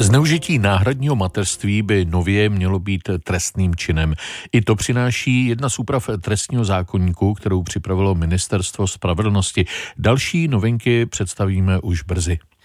Zneužití náhradního mateřství by nově mělo být trestným činem. I to přináší jedna z úprav trestního zákoníku, kterou připravilo Ministerstvo spravedlnosti. Další novinky představíme už brzy.